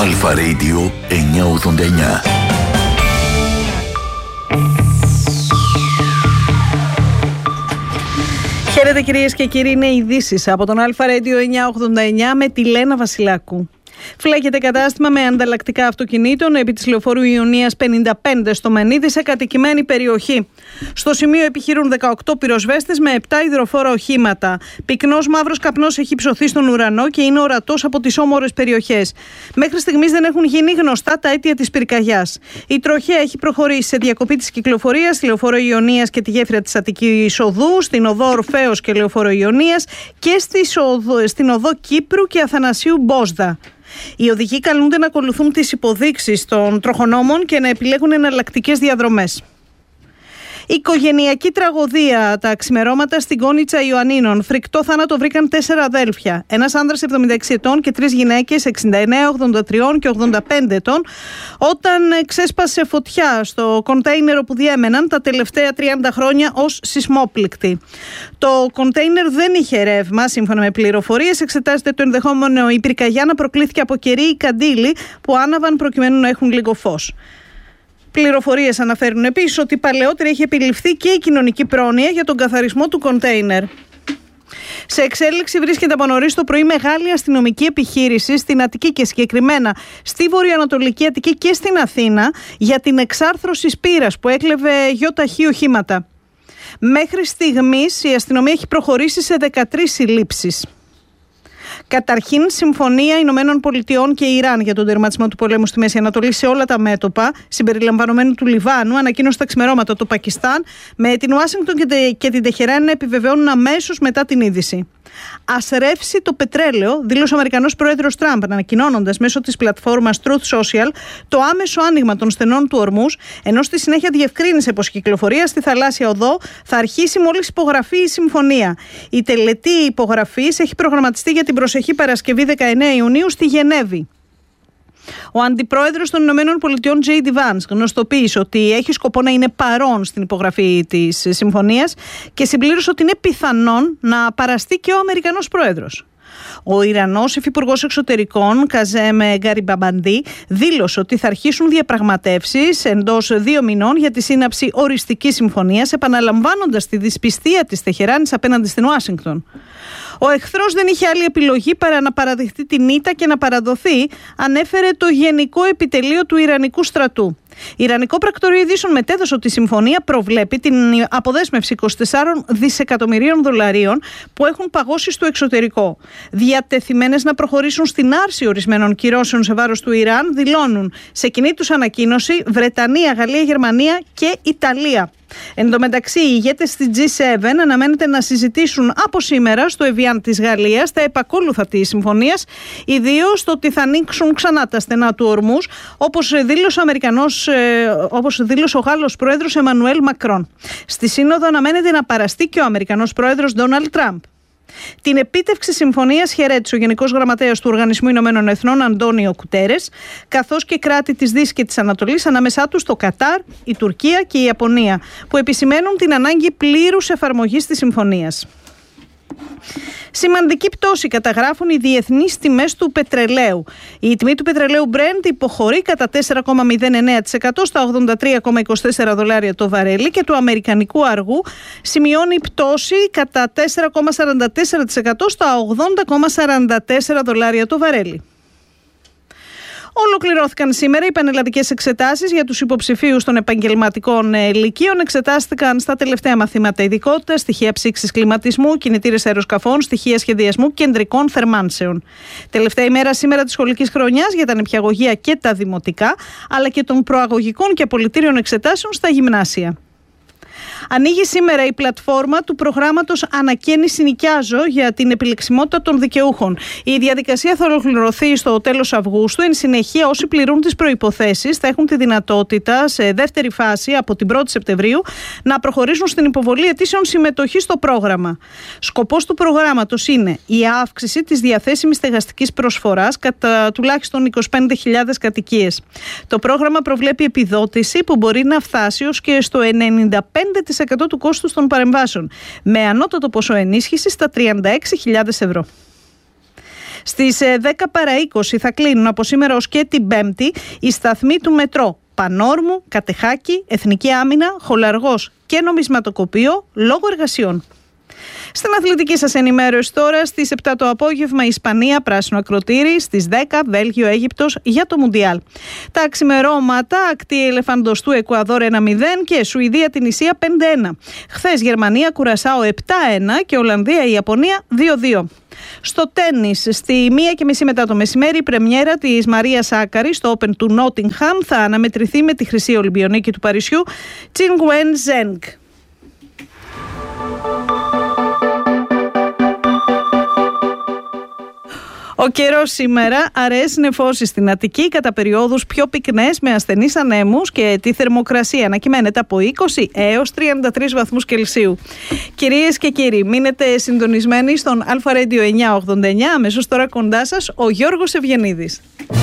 Αλφα Radio 989. Χαίρετε κυρίες και κύριοι, είναι ειδήσεις από τον Αλφα Radio 989 με τη Λένα Βασιλάκου. Φλέγεται κατάστημα με ανταλλακτικά αυτοκινήτων επί της λεωφόρου Ιωνίας 55 στο Μενίδη σε κατοικημένη περιοχή. Στο σημείο επιχειρούν 18 πυροσβέστες με 7 υδροφόρα οχήματα. Πυκνός μαύρος καπνός έχει ψωθεί στον ουρανό και είναι ορατός από τις όμορες περιοχές. Μέχρι στιγμής δεν έχουν γίνει γνωστά τα αίτια της πυρκαγιάς. Η τροχέα έχει προχωρήσει σε διακοπή της κυκλοφορίας στη λεωφόρο Ιωνίας και τη γέφυρα της Αττικής Οδού, στην οδό Ορφέως και λεωφόρο Ιωνίας και στην οδό Κύπρου και Αθανασίου Μπόσδα. Οι οδηγοί καλούνται να ακολουθούν τις υποδείξεις των τροχονόμων και να επιλέγουν εναλλακτικές διαδρομές. Οικογενειακή τραγωδία τα ξημερώματα στην Κόνιτσα Ιωαννίνων. Φρικτό θάνατο βρήκαν 4 αδέλφια. Ένας άνδρας 76 ετών και 3 γυναίκες 69, 83 και 85 ετών, όταν ξέσπασε φωτιά στο κοντέινερ που διέμεναν τα τελευταία 30 χρόνια ως σεισμόπληκτη. Το κοντέινερ δεν είχε ρεύμα, σύμφωνα με πληροφορίες. Εξετάζεται το ενδεχόμενο η πυρκαγιά να προκλήθηκε από κερί ή καντήλι που άναβαν προκειμένου να έχουν λίγο φως. Πληροφορίες αναφέρουν επίσης ότι παλαιότερα είχε επιληφθεί και η κοινωνική πρόνοια για τον καθαρισμό του κοντέινερ. Σε εξέλιξη βρίσκεται από νωρίς το πρωί μεγάλη αστυνομική επιχείρηση στην Αττική και συγκεκριμένα στη βορειοανατολική Αττική και στην Αθήνα για την εξάρθρωση σπήρας που έκλεβε γιοταχή οχήματα. Μέχρι στιγμής η αστυνομία έχει προχωρήσει σε 13 συλλήψεις. Καταρχήν, συμφωνία Ηνωμένων Πολιτειών και Ιράν για τον τερματισμό του πολέμου στη Μέση Ανατολή σε όλα τα μέτωπα, συμπεριλαμβανομένου του Λιβάνου, ανακοίνωσε τα ξημερώματα το Πακιστάν, με την Ουάσιγκτον και την Τεχεράνη να επιβεβαιώνουν αμέσως μετά την είδηση. Ας ρεύσει το πετρέλαιο, δήλωσε ο Αμερικανός πρόεδρος Τραμπ, ανακοινώνοντας μέσω της πλατφόρμας Truth Social το άμεσο άνοιγμα των στενών του Ορμούς, ενώ στη συνέχεια διευκρίνησε πως η κυκλοφορία στη θαλάσσια οδό θα αρχίσει μόλις υπογραφεί η συμφωνία. Η τελετή υπογραφής έχει προγραμματιστεί για την προσεχή Παρασκευή 19 Ιουνίου στη Γενέβη. Ο αντιπρόεδρος των Ηνωμένων Πολιτειών J.D. Vance γνωστοποίησε ότι έχει σκοπό να είναι παρόν στην υπογραφή της συμφωνίας και συμπλήρωσε ότι είναι πιθανόν να παραστεί και ο Αμερικανός πρόεδρος. Ο Ιρανός υφυπουργός εξωτερικών Καζέμ Γκαριμπαμπαντή δήλωσε ότι θα αρχίσουν διαπραγματεύσεις εντός 2 μηνών για τη σύναψη οριστικής συμφωνίας, επαναλαμβάνοντας τη δυσπιστία της Τεχεράνης απέναντι στην Ουάσιγκτον. Ο εχθρός δεν είχε άλλη επιλογή παρά να παραδεχτεί την ήττα και να παραδοθεί, ανέφερε το Γενικό Επιτελείο του Ιρανικού Στρατού. Ιρανικό Πρακτορείο Ειδήσεων μετέδωσε ότι η συμφωνία προβλέπει την αποδέσμευση 24 δισεκατομμυρίων δολαρίων που έχουν παγώσει στο εξωτερικό. Διατεθειμένες να προχωρήσουν στην άρση ορισμένων κυρώσεων σε βάρος του Ιράν, δηλώνουν σε κοινή τους ανακοίνωση Βρετανία, Γαλλία, Γερμανία και Ιταλία. Εν τω μεταξύ, οι ηγέτες της G7 αναμένεται να συζητήσουν από σήμερα στο Εβιάν της Γαλλίας τα επακόλουθα της συμφωνίας, ιδίως το ότι θα ανοίξουν ξανά τα στενά του Ορμούς, όπως δήλωσε ο Γάλλος πρόεδρος Εμμανουέλ Μακρόν. Στη Σύνοδο αναμένεται να παραστεί και ο Αμερικανός πρόεδρος Ντόναλντ Τραμπ. Την επίτευξη συμφωνίας χαιρέτησε ο Γενικός Γραμματέας του Οργανισμού Ηνωμένων Εθνών Αντώνιο Κουτέρες, καθώς και κράτη της Δύσης και της Ανατολής, ανάμεσά τους το Κατάρ, η Τουρκία και η Ιαπωνία, που επισημαίνουν την ανάγκη πλήρους εφαρμογής της συμφωνίας. Σημαντική πτώση καταγράφουν οι διεθνείς τιμές του πετρελαίου. Η τιμή του πετρελαίου Brent υποχωρεί κατά 4,09% στα 83,24 δολάρια το βαρέλι και του αμερικανικού αργού σημειώνει πτώση κατά 4,44% στα 80,44 δολάρια το βαρέλι. Ολοκληρώθηκαν σήμερα οι πανελλαδικές εξετάσεις για τους υποψηφίους των επαγγελματικών λυκείων. Εξετάστηκαν στα τελευταία μαθήματα ειδικότητας, στοιχεία ψήξης κλιματισμού, κινητήρες αεροσκαφών, στοιχεία σχεδιασμού κεντρικών θερμάνσεων. Τελευταία ημέρα σήμερα της σχολικής χρονιάς για τα νηπιαγωγεία και τα δημοτικά, αλλά και των προαγωγικών και απολυτήριων εξετάσεων στα γυμνάσια. Ανοίγει σήμερα η πλατφόρμα του προγράμματος Ανακαίνιση Νοικιάζω για την επιλεξιμότητα των δικαιούχων. Η διαδικασία θα ολοκληρωθεί στο τέλος Αυγούστου. Εν συνεχεία, όσοι πληρούν τις προϋποθέσεις θα έχουν τη δυνατότητα σε δεύτερη φάση από την 1η Σεπτεμβρίου να προχωρήσουν στην υποβολή αιτήσεων συμμετοχή στο πρόγραμμα. Σκοπός του προγράμματος είναι η αύξηση της διαθέσιμης στεγαστικής προσφοράς κατά τουλάχιστον 25.000 κατοικίες. Το πρόγραμμα προβλέπει επιδότηση που μπορεί να φτάσει ως και στο 95% του κόστους των παρεμβάσεων, με ανώτατο ποσό ενίσχυσης στα 36.000 ευρώ. Στις 10 παρά 20 θα κλείνουν από σήμερα ως και την Πέμπτη οι σταθμοί του μετρό Πανόρμου, Κατεχάκη, Εθνική Άμυνα, Χολαργός και Νομισματοκοπείο λόγω εργασιών. Στην αθλητική σας ενημέρωση τώρα, στις 7 το απόγευμα Ισπανία, πράσινο ακροτήρι, στις 10 Βέλγιο, Αίγυπτος για το Μουντιάλ. Τα ξημερώματα, ακτή Ελεφαντοστού Εκουαδόρ 1-0 και Σουηδία Τινησία 5-1. Χθες Γερμανία Κουρασάο 7-1 και Ολλανδία Ιαπωνία 2-2. Στο τένις, στη 1:30 μετά το μεσημέρι, η πρεμιέρα της Μαρία Σάκαρη στο Open του Νότιγχαμ θα αναμετρηθεί με τη χρυσή Ολυμπιονίκη του Παρισιού, Τσινγκουέν Ζένγκ. Ο καιρός σήμερα, αραιές νεφώσεις στην Αττική, κατά περιόδους πιο πυκνές με ασθενείς ανέμους και τη θερμοκρασία να κυμαίνεται από 20 έως 33 βαθμούς Κελσίου. Κυρίες και κύριοι, μείνετε συντονισμένοι στον Αλφα Radio 989, αμέσως τώρα κοντά σας ο Γιώργος Ευγενίδης.